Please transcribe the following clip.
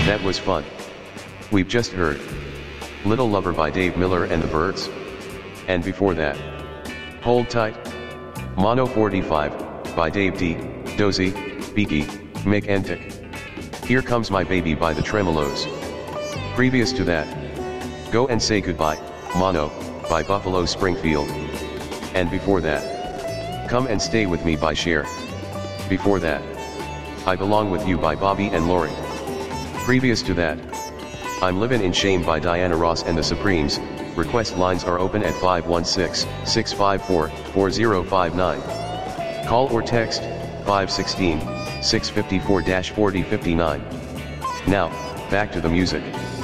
That was fun. We've just heard Little Lover by Dave Miller and the Byrds. And before that, Hold Tight, Mono 45, by Dave D, Dozy, Beaky, Mick and Tick. Here Comes My Baby by the Tremolos. Previous to that, Go and Say Goodbye, Mono, by Buffalo Springfield. And before that, Come and Stay With Me by Cher. Before that, I Belong With You by Bobby and Lori. Previous to that, I'm Livin' in Shame by Diana Ross and the Supremes. Request lines are open at 516-654-4059. Call or text 516-654-4059. Now, back to the music.